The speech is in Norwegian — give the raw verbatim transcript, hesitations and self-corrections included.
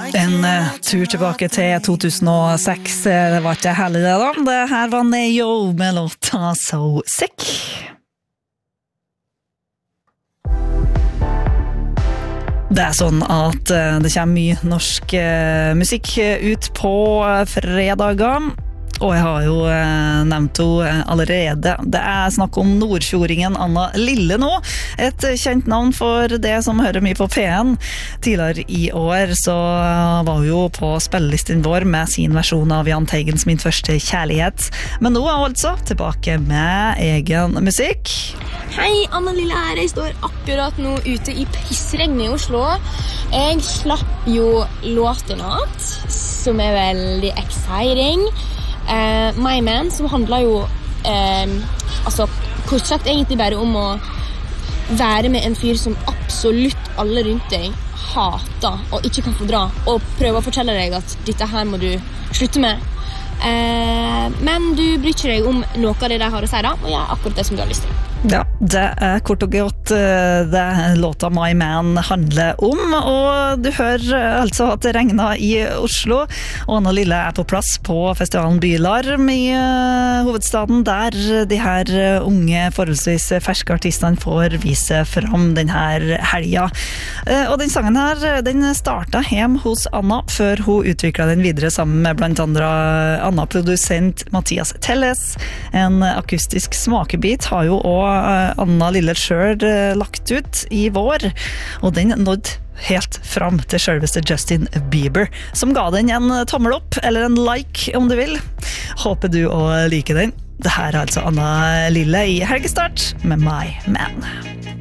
En uh, tur tilbake til to tusen og seks, det var ikke herlig det da. Det her var Neo med låta So Sick. Det er sånn at uh, det kommer mye norsk uh, musikk ut på uh, fredager. Og jeg har jo eh, nevnt henne allerede. Det er snakk om nordfjordingen Anna Lille nå. Et kjent navn for det som hører mye på P N. Tidligere i år så var hun jo på spillelisten vår med sin versjon av Jahn Teigens Min første kjærlighet. Men nå er hun altså tilbake med egen musikk. Hei, Anna Lille her. Jeg står akkurat nå ute i pissregn i Oslo. Jeg slapp jo låten natt, som er veldig exciting. Uh, My Man, som handler jo uh, altså, kort sagt egentlig bare om å være med en fyr som absolutt alle rundt deg hater og ikke kan fordra, og prøve å fortelle deg at dette her må du slutte med. Uh, men du bryr ikke deg om noe av det de har å si da, og gjør akkurat det som du har lyst til. Ja, det er kort og godt det låta My Man handler om, og du hører altså at det regner i Oslo, og Anna Lille er på plass på festivalen Bylarm i hovedstaden, der de her unge, forholdsvis ferske artistene får vise fram den her helga. Og den sangen her, den startet hjemme hos Anna, før hun utviklet den videre sammen med blant andre Anna-produsent Mathias Telles. En akustisk smakebit har jo også Anna Lille selv lagt ut i vår, og den nådde helt fram til selveste Justin Bieber, som ga den en tommel opp, eller en like om du vil. Håper du å like den. Det her er altså Anna Lille i helgestart med My Man.